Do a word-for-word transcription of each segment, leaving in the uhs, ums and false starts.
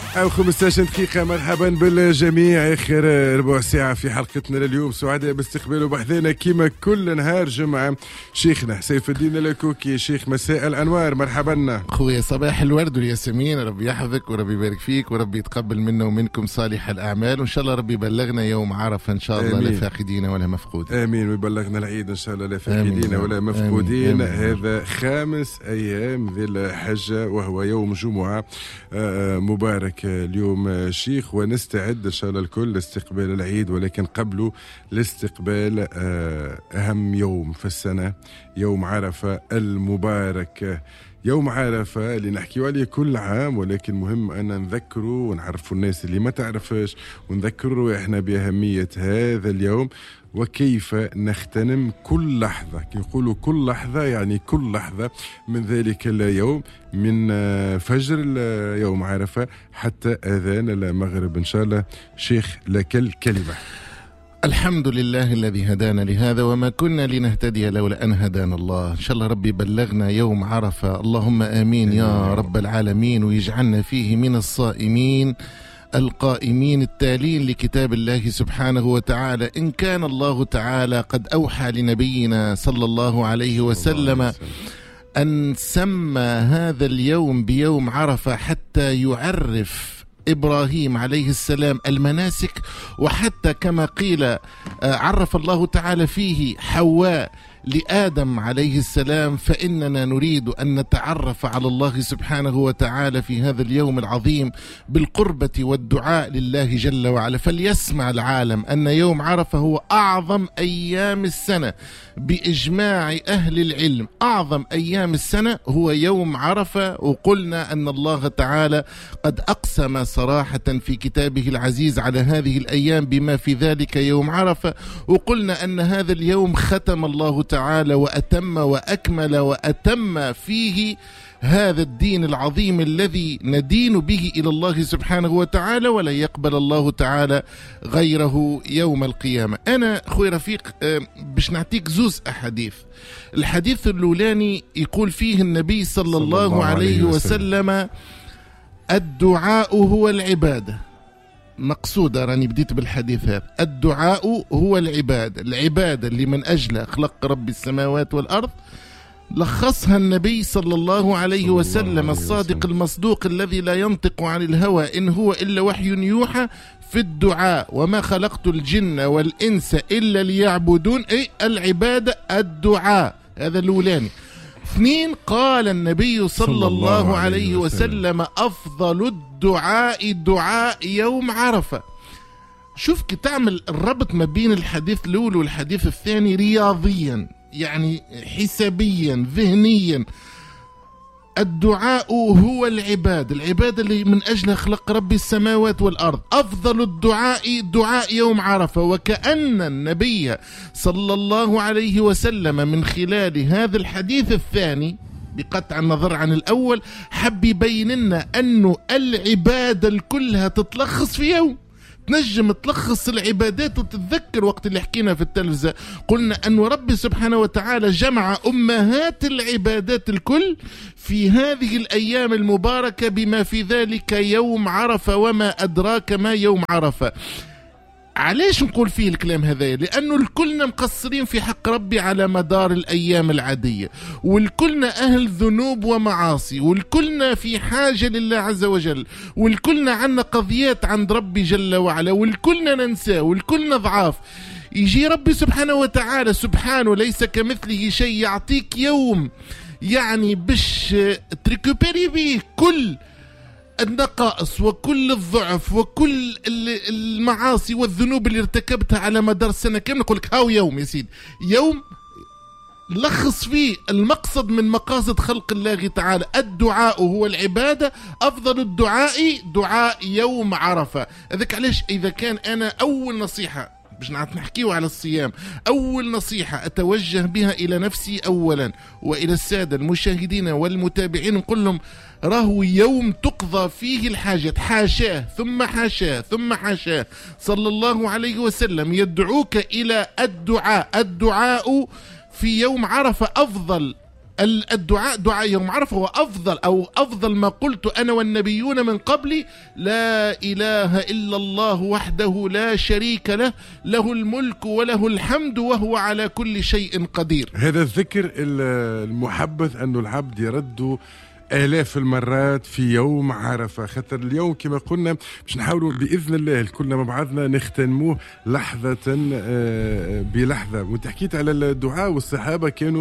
أو خمسطاش دقيقة. مرحبا بالجميع، آخر ربع ساعة في حلقتنا لليوم. سعداء باستقباله بحذانا كيما كل نهار جمعة شيخنا سيف الدين الكوكي. شيخ مساء الأنوار، مرحبا خويا. صباح الورد والياسمين، ربي يحفظك وربي يبارك فيك وربي يتقبل منا ومنكم صالح الأعمال، وإن شاء الله ربي يبلغنا يوم عرفة إن شاء الله لا فاقدين ولا مفقودين. آمين. ويبلغنا العيد إن شاء الله لا فاقدين ولا مفقودين. آمين. هذا خامس أيام ذي الحجة وهو يوم جمعة مبارك اليوم شيخ، ونستعد إن شاء الله الكل لاستقبال العيد، ولكن قبله لاستقبال أهم يوم في السنة، يوم عرفة المبارك. يوم عرفة اللي نحكيو عليه كل عام، ولكن مهم أن نذكروا ونعرفوا الناس اللي ما تعرفش، ونذكروا إحنا بأهمية هذا اليوم وكيف نغتنم كل لحظة. يقولوا كل لحظة يعني كل لحظة من ذلك اليوم، من فجر يوم عرفة حتى أذان المغرب. إن شاء الله شيخ لك الكلمة. الحمد لله الذي هدانا لهذا وما كنا لنهتدي لولا أن هدانا الله. إن شاء الله ربي بلغنا يوم عرفة، اللهم آمين يا رب العالمين، ويجعلنا فيه من الصائمين القائمين التالين لكتاب الله سبحانه وتعالى. إن كان الله تعالى قد أوحى لنبينا صلى الله عليه وسلم أن سمى هذا اليوم بيوم عرفة حتى يعرف إبراهيم عليه السلام المناسك، وحتى كما قيل عرف الله تعالى فيه حواء لآدم عليه السلام، فإننا نريد أن نتعرف على الله سبحانه وتعالى في هذا اليوم العظيم بالقربة والدعاء لله جل وعلا. فليسمع العالم أن يوم عرفة هو أعظم أيام السنة بإجماع أهل العلم. أعظم أيام السنة هو يوم عرفة، وقلنا أن الله تعالى قد أقسم صراحة في كتابه العزيز على هذه الأيام بما في ذلك يوم عرفة، وقلنا أن هذا اليوم ختم الله تعالى وأتم وأكمل وأتم فيه هذا الدين العظيم الذي ندين به إلى الله سبحانه وتعالى، ولا يقبل الله تعالى غيره يوم القيامة. أنا أخوي رفيق باش نعطيك زوز أحاديث. الحديث الأولاني يقول فيه النبي صلى, صلى الله, الله عليه وسلم, وسلم الدعاء هو العبادة. مقصودة راني بديت بالحديث هذا، الدعاء هو العبادة. العبادة اللي من أجل خلق رب السماوات والأرض لخصها النبي صلى الله عليه وسلم الصادق المصدوق الذي لا ينطق عن الهوى إن هو إلا وحي يوحى في الدعاء، وما خلقت الجن والإنس إلا ليعبدون. أي العبادة الدعاء، هذا الأولاني. اثنين، قال النبي صلى, صلى الله, الله عليه وسلم أفضل الدعاء دعاء يوم عرفة. شوف كي تعمل الربط ما بين الحديث الأول والحديث الثاني رياضيا، يعني حسابيا ذهنيا. الدعاء هو العبادة، العبادة اللي من أجلها خلق رب السماوات والأرض. أفضل الدعاء دعاء يوم عرفة، وكأن النبي صلى الله عليه وسلم من خلال هذا الحديث الثاني بقطع النظر عن الأول حب يبين لنا أنه العبادة الكلها تتلخص في يوم. تنجم تلخص العبادات وتتذكر وقت اللي حكينا في التلفزة قلنا أن رب سبحانه وتعالى جمع أمهات العبادات الكل في هذه الأيام المباركة بما في ذلك يوم عرفة، وما أدراك ما يوم عرفة. علاش نقول فيه الكلام هذا؟ لأنه الكلنا مقصرين في حق ربي على مدار الأيام العادية، والكلنا أهل ذنوب ومعاصي، والكلنا في حاجة لله عز وجل، والكلنا عنا قضيات عند ربي جل وعلا، والكلنا ننسى، والكلنا ضعاف. يجي ربي سبحانه وتعالى سبحانه ليس كمثله شيء يعطيك يوم يعني باش تريكوبيري بيه كل النقائص وكل الضعف وكل المعاصي والذنوب اللي ارتكبتها على مدار السنة كاملة. نقول لك هاو يوم يا سيدي، يوم لخص فيه المقصد من مقاصد خلق الله تعالى. الدعاء هو العبادة، أفضل الدعاء دعاء يوم عرفة. هذاك علاش إذا كان أنا أول نصيحة باش نحكيو على الصيام، أول نصيحة أتوجه بها إلى نفسي أولا وإلى السادة المشاهدين والمتابعين، نقول لهم راهو يوم تقضى فيه الحاجات، حاشاه ثم حاشاه ثم حاشاه صلى الله عليه وسلم يدعوك إلى الدعاء. الدعاء في يوم عرفة أفضل الدعاء دعاء يوم عرفة هو أفضل أو أفضل ما قلت أنا والنبيون من قبلي: لا إله إلا الله وحده لا شريك له، له الملك وله الحمد وهو على كل شيء قدير. هذا الذكر المحبذ أن العبد يرد آلاف المرات في يوم عرفة، خاطر اليوم كما قلنا باش نحاولوا بإذن الله كلنا مع بعضنا نختنموه لحظة بلحظة. وانت حكيت على الدعاء، والصحابة كانوا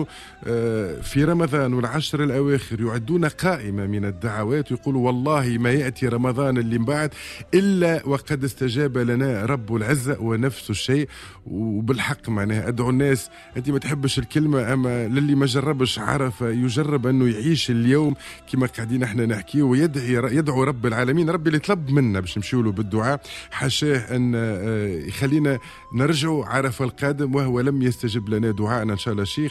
في رمضان والعشر الأواخر يعدون قائمة من الدعوات ويقولوا والله ما يأتي رمضان اللي من بعد إلا وقد استجاب لنا رب العزة ونفس الشيء. وبالحق معناها أدعو الناس، أنت ما تحبش الكلمة أما للي ما جربش عرفة يجرب أنه يعيش اليوم كما قاعدين احنا نحكي، ويدعي يدعو رب العالمين، ربي اللي طلب منا باش نمشيو له بالدعاء، حاشاه ان يخلينا نرجعوا عرفة القادم وهو لم يستجب لنا دعائنا ان شاء الله. شيخ،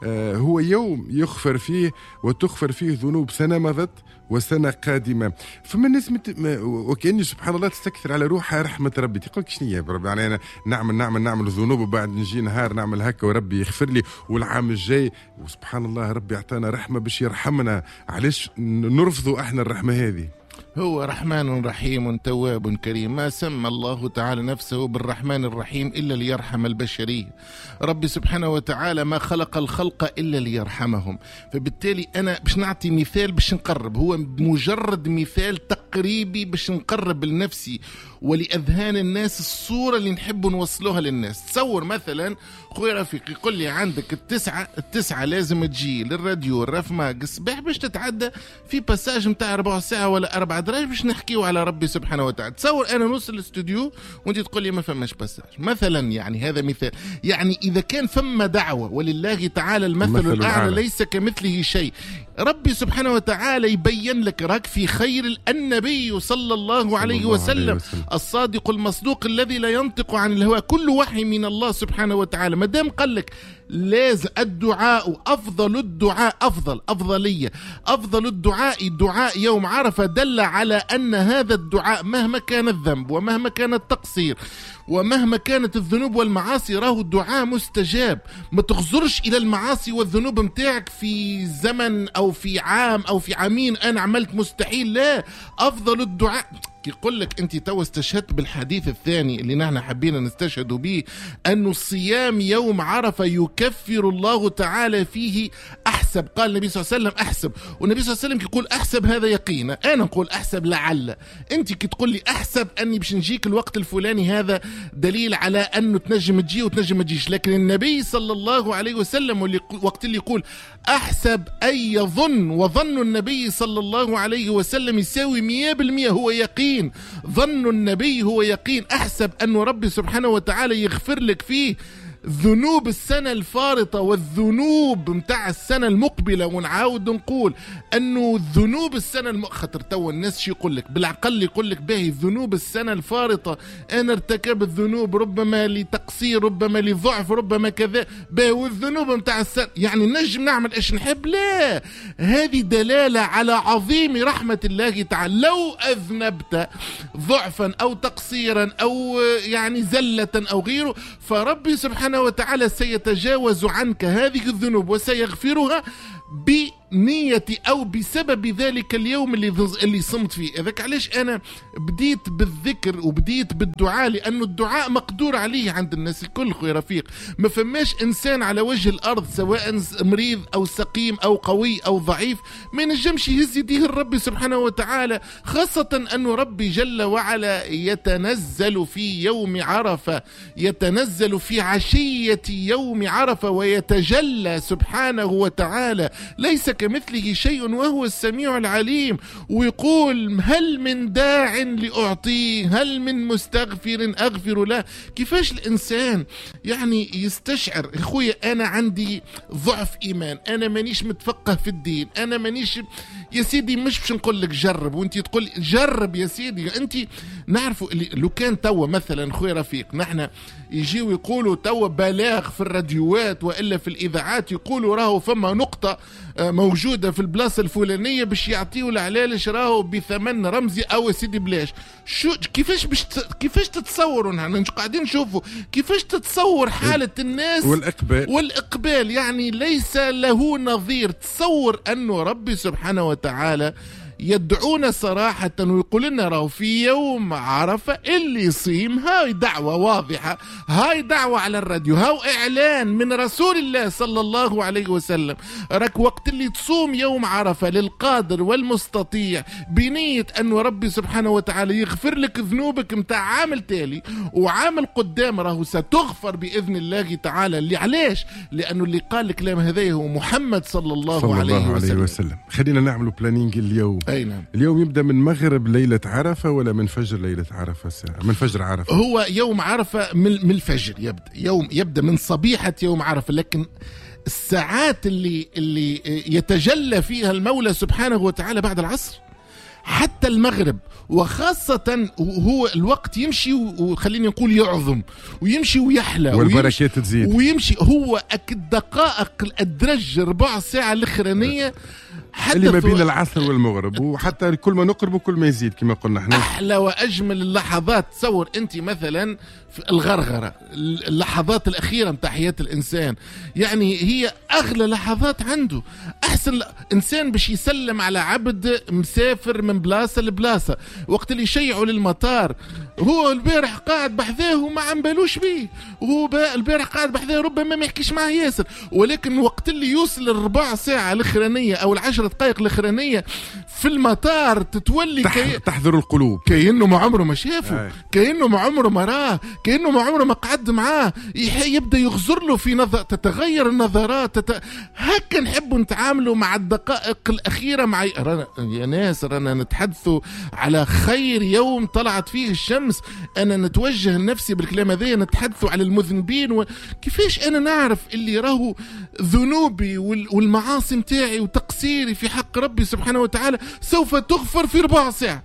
هو يوم يغفر فيه وتغفر فيه ذنوب سنة مضت وسنة قادمة. فما الناس مت... وكأني سبحان الله تستكثر على روحها رحمة ربي، تقول لك شنو يا ربي يعني أنا نعمل نعمل نعمل ذنوب وبعد نجي نهار نعمل هكا وربي يغفر لي، والعام الجاي وسبحان الله ربي أعطانا رحمة باش يرحمنا. علاش نرفضوا احنا الرحمة هذه؟ هو رحمن رحيم تواب كريم، ما سمى الله تعالى نفسه بالرحمن الرحيم إلا ليرحم البشرية. ربي سبحانه وتعالى ما خلق الخلق إلا ليرحمهم. فبالتالي أنا باش نعطي مثال باش نقرب، هو مجرد مثال تقريبي باش نقرب لنفسي ولأذهان الناس الصورة اللي نحب نوصلوها للناس. تصور مثلا خويا رفيق يقول لي عندك التسعة التسعة لازم تجي للراديو الرفماق الصباح باش تتعدى في باساج متاع ربع ساعة ولا أربع دراج باش نحكيو على ربي سبحانه وتعالى. تصور أنا نوصل الاستوديو وانت تقول لي ما فماش باساج مثلا، يعني هذا مثال. يعني إذا كان فما دعوة ولله تعالى المثل الأعلى ليس كمثله شيء، ربي سبحانه وتعالى يبين لك راك في خير. النبي صلى الله عليه وسلم الصادق المصدوق الذي لا ينطق عن الهوى، كل وحي من الله سبحانه وتعالى. ما دام قال لك لازم الدعاء أفضل الدعاء، أفضل أفضلية أفضل الدعاء دعاء يوم عرفة، دل على أن هذا الدعاء مهما كان الذنب ومهما كان التقصير ومهما كانت الذنوب والمعاصي راه الدعاء مستجاب. ما تغزرش إلى المعاصي والذنوب متاعك في زمن أو في عام أو في عامين أنا عملت مستحيل، لا، أفضل الدعاء. يقول لك أنت تو استشهدت بالحديث الثاني اللي نحن حبينا نستشهد به، أن الصيام يوم عرفة يكفر الله تعالى فيه أحسب. قال النبي صلى الله عليه وسلم أحسب، والنبي صلى الله عليه وسلم يقول أحسب هذا يقينا، أنا نقول أحسب لعل. أنت كي تقول لي أحسب أني باش نجيك الوقت الفلاني، هذا دليل على أنه تنجم تجي وتنجم تجيش. لكن النبي صلى الله عليه وسلم وقت اللي يقول أحسب أي يظن، وظن النبي صلى الله عليه وسلم يساوي مية بالمية، هو يقين. ظن النبي هو يقين. أحسب أنه ربي سبحانه وتعالى يغفر لك فيه ذنوب السنة الفارطة والذنوب متاع السنة المقبلة. ونعاود نقول أنه ذنوب السنة الم... خطر تو الناس شي يقول لك بالعقل، يقول لك باهي ذنوب السنة الفارطة أنا ارتكبت ذنوب ربما لتقصير ربما لضعف ربما كذا، باهي والذنوب متاع السنة يعني نجم نعمل إيش نحب. لا، هذه دلالة على عظيم رحمة الله تعالى. لو أذنبت ضعفا أو تقصيرا أو يعني زلة أو غيره، فربي سبحانه وتعالى سيتجاوز عنك هذه الذنوب وسيغفرها بنية أو بسبب ذلك اليوم اللي اللي صمت فيه. إذاك علاش أنا بديت بالذكر وبديت بالدعاء، لأنه الدعاء مقدور عليه عند الناس الكل. خويا رفيق، ما فماش إنسان على وجه الأرض سواء مريض أو سقيم أو قوي أو ضعيف ما ينجمش يهز يديه الرب سبحانه وتعالى، خاصة أنه ربي جل وعلا يتنزل في يوم عرفة، يتنزل في عشية يوم عرفة ويتجلى سبحانه وتعالى، ليس كمثله شيء وهو السميع العليم. ويقول هل من داع لأعطيه، هل من مستغفر أغفر له. كيفاش الإنسان يعني يستشعر أخويا أنا عندي ضعف إيمان، أنا مانيش متفقه في الدين، أنا مانيش يا سيدي، مش باش نقول لك جرب وانت تقول جرب يا سيدي. انت نعرفوا لو كان توا مثلا خويا رفيق نحن يجيوا يقولوا توا بلاغ في الراديوات والا في الاذاعات يقولوا راهو فما نقطه موجودة في البلاصة الفلانية باش يعطيوا العلالش راهو بثمن رمزي أو سيدي بلاش. شو كيفاش باش كيفاش تتصوروا؟ نحن قاعدين نشوفوا كيفاش تتصور حالة الناس والإقبال والإقبال يعني ليس له نظير. تصور أنه ربي سبحانه وتعالى يدعونا صراحة ويقول لنا راهو في يوم عرفة اللي يصيم، هاي دعوة واضحة، هاي دعوة على الراديو، هاو إعلان من رسول الله صلى الله عليه وسلم. راك وقت اللي تصوم يوم عرفة للقادر والمستطيع بنية أنه ربي سبحانه وتعالى يغفر لك ذنوبك متاع عامل تالي وعامل قدام، راهو ستغفر بإذن الله تعالى. اللي علاش؟ لأنه اللي قال الكلام هذا هو محمد صلى الله, صلى الله عليه, عليه وسلم. وسلم. خلينا نعملوا بلانينج اليوم. أي نعم. اليوم يبدأ من مغرب ليلة عرفة ولا من فجر ليلة عرفة؟ ساعة من فجر عرفة. هو يوم عرفة من الفجر يبدأ، يوم يبدأ من صبيحة يوم عرفة، لكن الساعات اللي اللي يتجلى فيها المولى سبحانه وتعالى بعد العصر حتى المغرب، وخاصة هو الوقت يمشي وخليني نقول يعظم ويمشي ويحلى والبركات تزيد ويمشي. هو الدقائق الأدرج ربع ساعة الأخرانية اللي ما بين العصر والمغرب، وحتى كل ما نقرب كل ما يزيد كما قلنا احنا. احلى واجمل اللحظات. تصور انت مثلا في الغرغره، اللحظات الاخيره من حياه الانسان، يعني هي اغلى لحظات عنده. احسن انسان باش يسلم على عبد مسافر من بلاصه لبلاصه، وقت اللي يشيعوا للمطار هو البارح قاعد بحذاه وما عم بالوش بيه، وهو البارح قاعد بحذاه ربما ما يحكيش معاه ياسر، ولكن وقت اللي يوصل الربع ساعه الاخرانيه او العشر دقائق الاخرانيه في المطار تتولي تح... كي... تحضر القلوب، كأنه ما عمره ما شافه، كأنه ما عمره ما راه، كأنه ما عمره ما قعد معاه، يبدا يغزر له في نظر، تتغير النظرات تت... هكا نحبوا نتعاملوا مع الدقائق الاخيره. مع رنا... يا ناس رانا نتحدثوا على خير يوم طلعت فيه الشمس. انا نتوجه لنفسي بالكلام هذا، نتحدثوا على المذنبين وكيفاش انا نعرف اللي راهو ذنوبي وال... والمعاصي متاعي وتقصيري في حق ربي سبحانه وتعالى سوف تغفر في ربع ساعة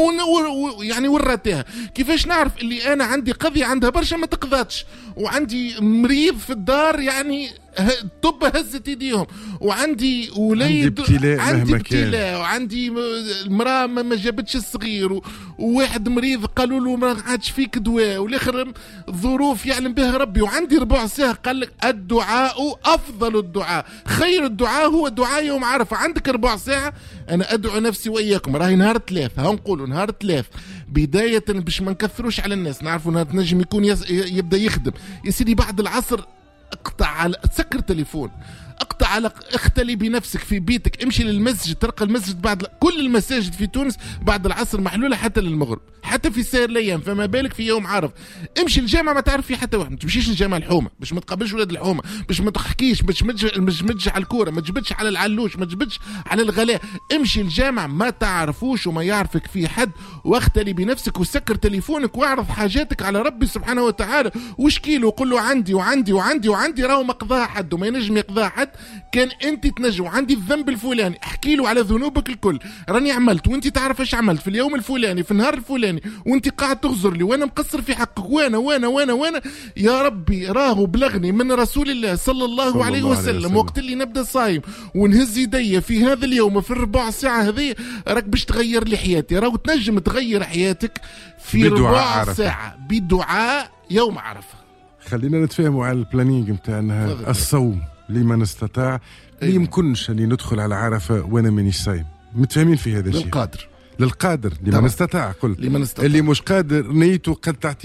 و... يعني وراتها. كيفاش نعرف اللي انا عندي قضية عندها برشا ما تقضاتش، وعندي مريض في الدار يعني طب هزت يديهم، وعندي وليد عندي ابتلاء عندي ابتلاء، وعندي المراه ما جابتش الصغير، وواحد مريض قالوا له ما عادش فيك دواء، والاخر ظروف يعلم بها ربي، وعندي ربع ساعه. قال لك الدعاء افضل الدعاء، خير الدعاء هو دعاء يوم عرفه. عندك ربع ساعه، انا ادعو نفسي واياكم، راهي نهار ثلاث، ها نقولوا نهار ثلاث بدايه باش ما نكثروش على الناس، نعرفوا نهار نجم يكون يبدا يخدم يا سيدي بعد العصر. اقطع على سكر تليفون، اقطع على اختلي بنفسك في بيتك، امشي للمسجد، تلقى المسجد بعد كل المساجد في تونس بعد العصر محلوله حتى للمغرب، حتى في سائر الايام، فما بالك في يوم عرف. امشي الجامع ما تعرف في حتى واحد، ما تمشيش الجامع الحومه باش ما تقابلش ولاد الحومه، باش ما تحكيش، باش ما تجبدش على الكوره، ما تجبدش على العلوش، ما تجبدش على الغلاء. امشي الجامع ما تعرفوش وما يعرفك في حد، واختلي بنفسك وسكر تليفونك واعرض حاجاتك على ربي سبحانه وتعالى واشكيله وقول له عندي وعندي وعندي وعندي راهو ما قضاها حد وما ينجم يقضاها حد. كان انت تنجم عندي الذنب الفلاني، احكي له على ذنوبك الكل، راني عملت وانت تعرف ايش عملت في اليوم الفلاني في النهار الفلاني، وانت قاعد تغزر لي وانا مقصر في حقك، وانا وانا وانا وانا يا ربي راهو بلغني من رسول الله صلى الله صلى عليه الله وسلم, وسلم وقت اللي نبدا صايم ونهز يدي في هذا اليوم في الربع ساعه هذه راك باش تغير لي حياتي. راهو تنجم تغير حياتك في ربع ساعه بدعاء يوم عرفه. خلينا نتفاهموا على البلانينج نتاعنا. الصوم لمن استطاع، اللي يمكنش اني ندخل على عرفه وانا مانيش صايم، متفاهمين في هذا الشيء؟ للقادر للقادر لمن استطاع. قلت لمن استطاع. اللي مش قادر نيته قد تعطي